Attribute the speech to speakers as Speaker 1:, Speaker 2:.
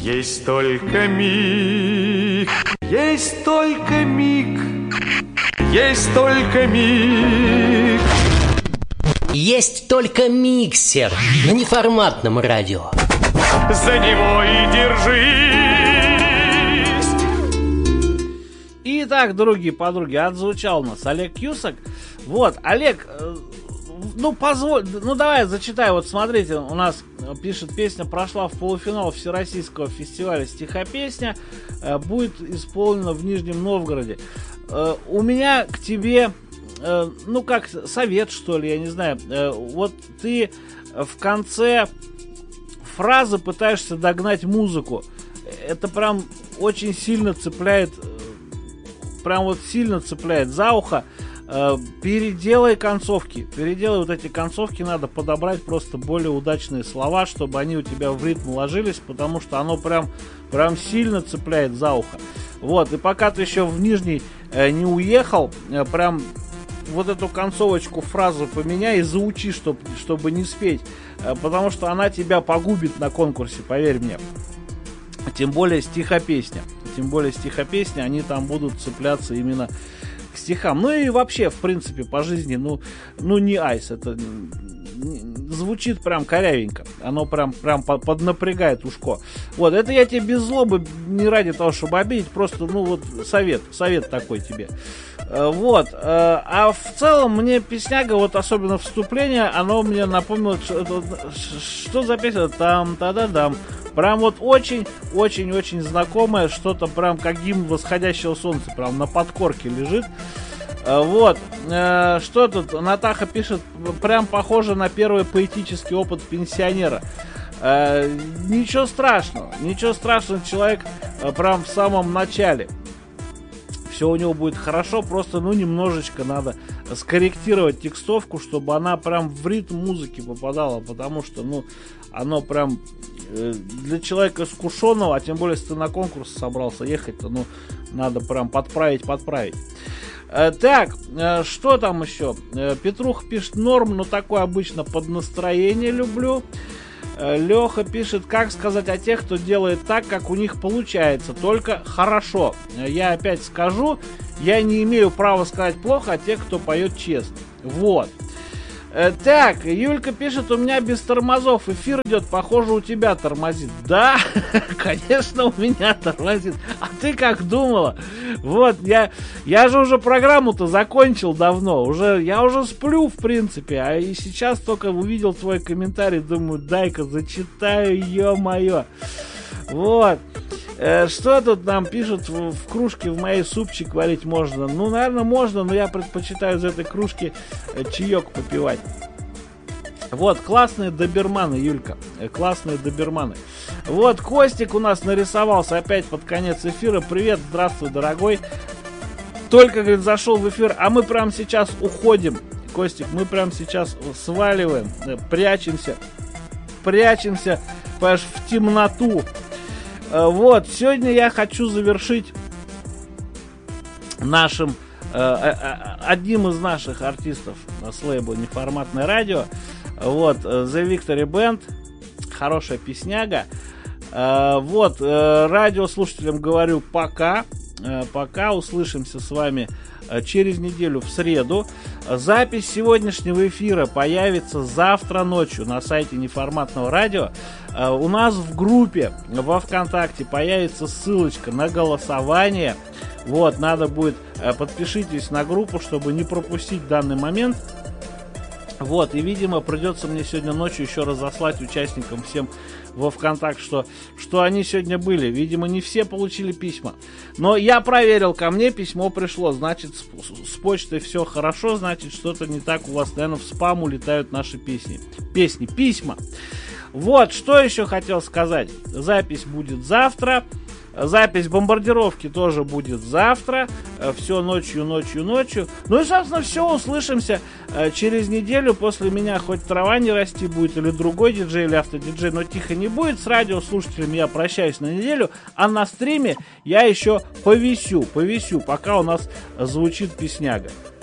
Speaker 1: Есть только миг, есть только миг, есть только миг.
Speaker 2: Есть только миксер на неформатном радио.
Speaker 1: За него и держись.
Speaker 3: Итак, другие подруги, отзвучал у нас Олег Кьюсак. Вот, Олег, давай зачитаю. Вот смотрите, у нас пишет: песня прошла в полуфинал Всероссийского фестиваля «Стихопесня», будет исполнена в Нижнем Новгороде. У меня к тебе, как совет, что ли, я не знаю. Вот ты в конце фразы пытаешься догнать музыку. Это прям очень сильно цепляет, за ухо. Переделай концовки. Переделай вот эти концовки, надо подобрать просто более удачные слова, чтобы они у тебя в ритм ложились, потому что оно прям сильно цепляет за ухо. Вот, и пока ты еще в Нижний не уехал, прям вот эту концовочку, фразу поменяй и заучи, чтобы не спеть, потому что она тебя погубит на конкурсе, поверь мне. Тем более стихопесня, они там будут цепляться именно к стихам. Ну и вообще, в принципе, по жизни, не айс, это звучит прям корявенько. Оно прям поднапрягает ушко. Вот, это я тебе без злобы, не ради того, чтобы обидеть, просто, совет такой тебе. Вот, а в целом мне песняга, вот особенно вступление, оно мне напомнило, что за песня, там-та-да-дам. Прям вот очень-очень-очень знакомое, что-то прям как гимн восходящего солнца, прям на подкорке лежит. Вот, что тут, Натаха пишет, прям похоже на первый поэтический опыт пенсионера. Ничего страшного, человек прям в самом начале. Все у него будет хорошо, просто, немножечко надо скорректировать текстовку, чтобы она прям в ритм музыки попадала, потому что, оно прям для человека искушенного, а тем более, если ты на конкурс собрался ехать-то, надо прям подправить. Так, что там еще? Петрух пишет: норм, но такое обычно под настроение люблю. Леха пишет: как сказать о тех, кто делает так, как у них получается, только хорошо. Я опять скажу, я не имею права сказать плохо о тех, кто поет честно. Вот. Так, Юлька пишет: у меня без тормозов эфир идет, похоже, у тебя тормозит. Да, конечно, у меня тормозит. А ты как думала? Вот, я же уже программу-то закончил давно. Я уже сплю, в принципе. А и сейчас только увидел твой комментарий, думаю, дай-ка зачитаю, ё-моё. Вот. Что тут нам пишут? В кружке в моей супчик варить можно. Наверное, можно, но я предпочитаю из этой кружки чаек попивать. Вот, классные доберманы, Юлька. Классные доберманы. Вот, Костик у нас нарисовался опять под конец эфира. Привет, здравствуй, дорогой. Только, говорит, зашел в эфир, а мы прямо сейчас уходим. Костик, мы прямо сейчас сваливаем, прячемся, понимаешь, в темноту. Вот, сегодня я хочу завершить одним из наших артистов с лейбла «Неформатное радио». Вот, The Victory Band, хорошая песняга. Вот, радиослушателям говорю пока, услышимся с вами через неделю в среду. Запись сегодняшнего эфира появится завтра ночью на сайте Неформатного радио. У нас в группе во ВКонтакте появится ссылочка на голосование. Вот, надо будет, подпишитесь на группу, чтобы не пропустить данный момент. Вот, и, видимо, придется мне сегодня ночью еще разослать участникам всем во ВКонтакте, что они сегодня были. Видимо, не все получили письма. Но я проверил, ко мне письмо пришло. Значит, с почтой все хорошо, значит, что-то не так у вас, наверное, в спам улетают наши письма. Вот, что еще хотел сказать. Запись будет завтра. Запись бомбардировки тоже будет завтра. Все ночью. Ну и, собственно, все. Услышимся через неделю. После меня хоть трава не расти будет, или другой диджей, или автодиджей, но тихо не будет. С радиослушателями я прощаюсь на неделю. А на стриме я еще повисю, пока у нас звучит песняга.